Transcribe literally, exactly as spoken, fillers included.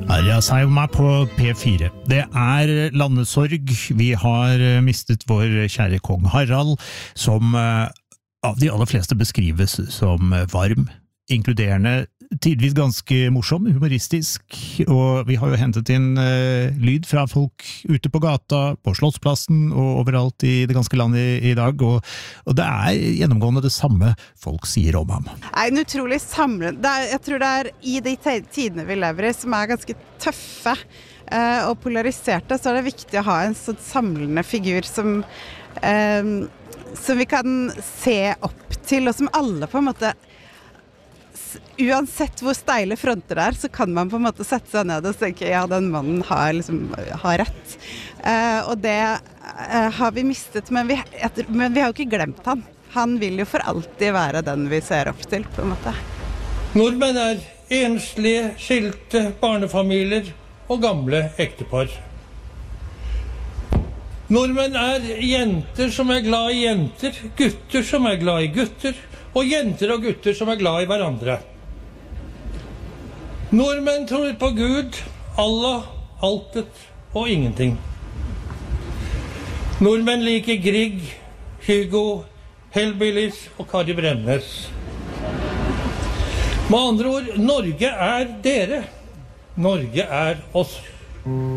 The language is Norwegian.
Arja Saijonmaa på P fire. Det er landesorg. Vi har mistet vår kjære kong Harald, som av de aller fleste beskrives som varm, inkluderende, tidvis ganske morsom, humoristisk, og vi har jo hentet inn uh, lyd fra folk ute på gata, på Slottsplassen og overalt i det ganske landet i, i dag, og, og det er gjennomgående det samme folk sier om ham. Det er en utrolig samlende, det er, jeg tror det er i de tidene vi lever i, som er ganske tøffe uh, og polariserte, så er det viktig å ha en sånn samlende figur som, uh, som vi kan se opp til, og som alle på en måte uansett hvor steile fronter det er, så kan man på en måte sette seg ned og tenke, ja, den mannen har, liksom, har rett. Uh, og det uh, har vi mistet, men vi, etter, men vi har jo ikke glemt han. Han vil jo for alltid være den vi ser opp til, på en måte. Nordmenn er enslige, skilte, barnefamilier og gamle ektepar. Nordmenn er jenter som er glad i jenter, gutter som er glad i gutter, og jenter og gutter som er glad i hverandre. Nordmenn tror på Gud, Allah, altet og ingenting. Nordmenn liker Grieg, Hugo, Hellbillies og Kari Bremnes. Med andre ord, Norge er dere. Norge er oss.